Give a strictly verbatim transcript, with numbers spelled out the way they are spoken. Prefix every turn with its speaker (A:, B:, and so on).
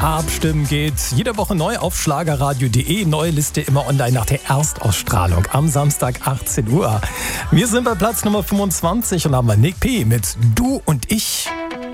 A: Abstimmen geht jede Woche neu auf schlagerradio punkt de. Neue Liste immer online nach der Erstausstrahlung am Samstag achtzehn Uhr. Wir sind bei Platz Nummer fünfundzwanzig und haben Nick P. mit Du und Ich.